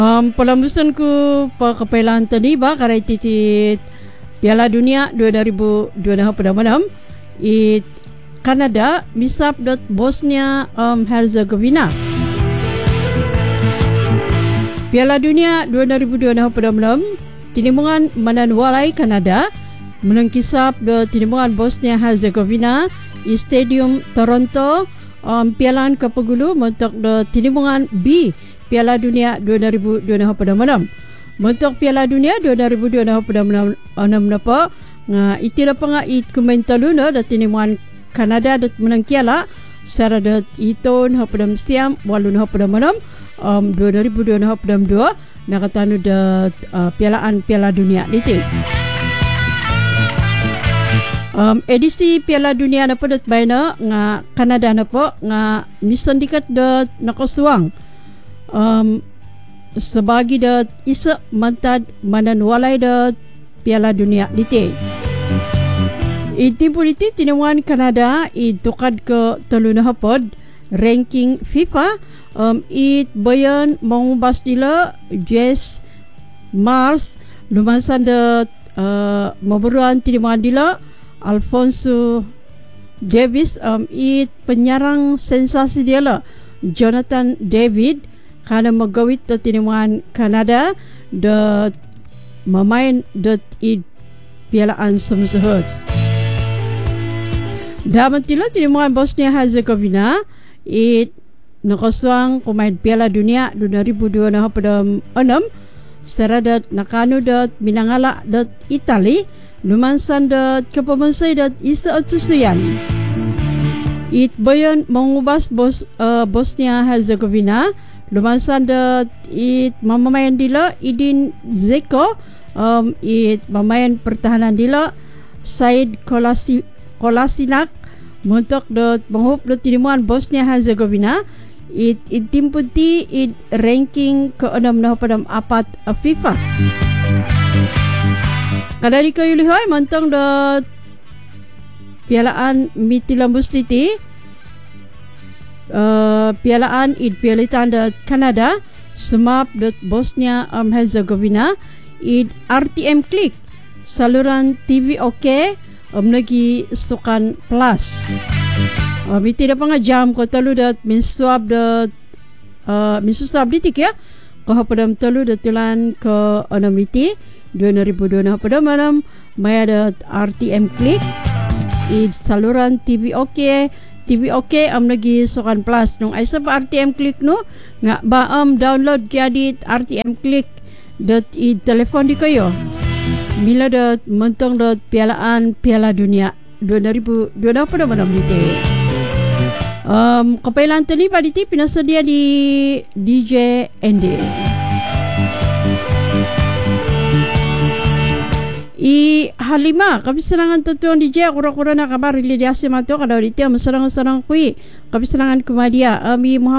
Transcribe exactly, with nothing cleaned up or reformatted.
Um, pelambusan ku pakapailan tadi ba karai titit Piala Dunia dua ribu dua puluh pada malam it Kanada misap dot Bosnia um, Herzegovina. Piala Dunia dua ribu dua puluh pada malam tinimungan manan walai Kanada menangkisap dot tinimungan Bosnia Herzegovina di Stadium Toronto. Um, pialaan kapagulu mentok dot tinimungan B Piala Dunia dua ribu dua puluh pada malam. Mentok Piala Dunia dua ribu dua puluh pada malam enam napa nga itira pa nga it komentaluna dat tinimungan Kanada dat menang kiala secara dat iton hapadam siam walun hapadam malam um, dua ribu dua puluh pada dua nakatanu dat uh, pialaan Piala Dunia itu. Um, edisi Piala Dunia na po dot bayna nga Kanada na po nga misandikat dot nakosuang um, sebagi dot isa mantad mananwalay dot Piala Dunia diti. Iti po diti tinawan Kanada itukad ke telu na hapod ranking FIFA um, it bayan mangubas nila Jess Mars lumasan dot uh, maburuan tinawan nila Alfonso Davis um, it penyarang sensasi dia lah Jonathan David karena magawit dot tinimuan Kanada dot mamain dot it pialaan sumsuhut. Dapat tila tinimuan Bosnia Herzegovina it nakaswang kumain Piala Dunia dua ribu dua puluh pada enam secara dot nakano dot minangala dot Itali lumansan dot kapamansay dot isa atusuyan. It bayan mangubas Bos, uh, Bosnia Herzegovina lumansan dot it mamamayan dila Edin Zeko um, it mamayan pertahanan dila Said Kolasi, Kolasinak muntok dot manghup dot tinimuan Bosnia Herzegovina it itim putih it ranking ke enam na pada apat uh, FIFA. Kadari kayu lihoy mantong dot pialaan mitilambus liti uh, pialaan id pialitan dot Kanada sumap dot Bosnia um, Herzegovina id R T M Klik saluran T V OK um, lagi sukan plus uh, miti da pa nga jam ko talo dot minsuab dot uh, minsusab litik ya kahapadam talo dot tulan ke enam miti dua ribu dua puluh pada malam may ada R T M Klik i saluran T V OK T V OK am lagi sukan plus nung ay sa R T M Klik no nga ba am download kaya dit R T M Klik dot i telefon di kayo mila dot mentong dot pialaan Piala Dunia dua ribu dua puluh pada malam dito. Um, kapailan tali pa dito pinasadia di D J Andy. I halima kami serangan tutuan D J kura-kura na kabar ili di asima to kada dito masarangan-sarang kui kami serangan kumadia ami